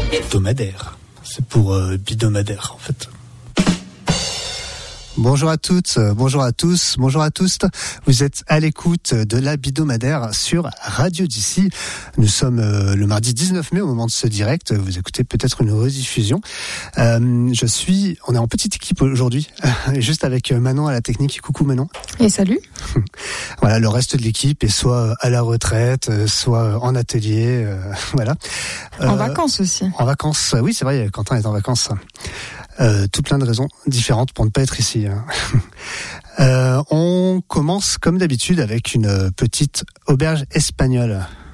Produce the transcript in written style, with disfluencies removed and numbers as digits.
Hebdomadaire. C'est pour bidomadaire, en fait. Bonjour à toutes, bonjour à tous, bonjour à tous. Vous êtes à l'écoute de la Bidomadaire sur Radio d'ici. Nous sommes le mardi 19 mai au moment de ce direct. Vous écoutez peut-être une rediffusion. On est en petite équipe aujourd'hui, juste avec Manon à la technique. Coucou Manon. Et salut. Voilà, le reste de l'équipe est soit à la retraite, soit en atelier, voilà. En vacances aussi. En vacances, oui c'est vrai, Quentin est en vacances. Tout plein de raisons différentes pour ne pas être ici. On commence comme d'habitude avec une petite auberge espagnole.